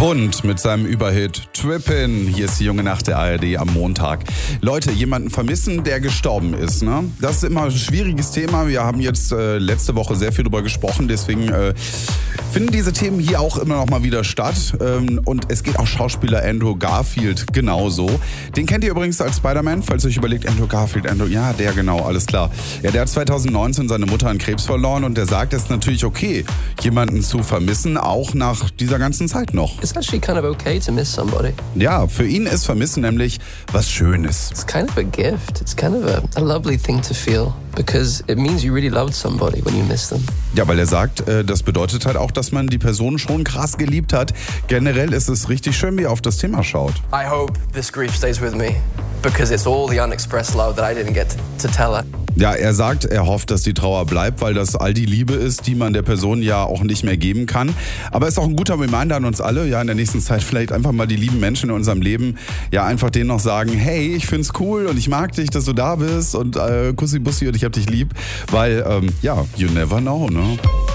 Bunt mit seinem Überhit Trippin'. Hier ist die junge Nacht der ARD am Montag. Leute, jemanden vermissen, der gestorben ist, ne? Das ist immer ein schwieriges Thema. Wir haben jetzt letzte Woche sehr viel darüber gesprochen. Deswegen finden diese Themen hier auch immer noch mal wieder statt. Und es geht auch Schauspieler Andrew Garfield genauso. Den kennt ihr übrigens als Spider-Man, falls ihr euch überlegt, Andrew Garfield, ja, der genau, alles klar. Ja, der hat 2019 seine Mutter an Krebs verloren und der sagt, es ist natürlich okay, jemanden zu vermissen, auch nach dieser ganzen Zeit noch. It's actually kind of okay to miss somebody. Ja, für ihn ist Vermissen nämlich was Schönes. It's kind of a gift. It's kind of a lovely thing to feel. Because it means you really loved somebody when you miss them. Ja, weil er sagt, das bedeutet halt auch, dass man die Person schon krass geliebt hat. Generell ist es richtig schön, wie er auf das Thema schaut. I hope this grief stays with me. Because it's all the unexpressed love that I didn't get to tell her. Ja, er sagt, er hofft, dass die Trauer bleibt, weil das all die Liebe ist, die man der Person ja auch nicht mehr geben kann. Aber es ist auch ein guter Reminder an uns alle, ja, in der nächsten Zeit vielleicht einfach mal die lieben Menschen in unserem Leben, ja, einfach denen noch sagen, hey, ich find's cool und ich mag dich, dass du da bist und Kussi Bussi und ich hab dich lieb, weil, ja, you never know, ne?